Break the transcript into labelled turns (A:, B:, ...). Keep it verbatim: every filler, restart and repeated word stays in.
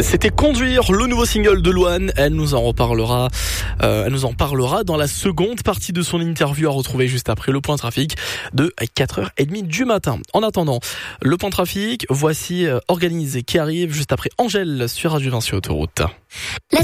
A: C'était Conduire, le nouveau single de Louane. Elle nous en reparlera, euh, elle nous en parlera dans la seconde partie de son interview à retrouver juste après le point trafic de quatre heures trente du matin. En attendant, le point trafic, voici euh, Organisé qui arrive juste après Angèle sur Radio vingt sur Autoroute.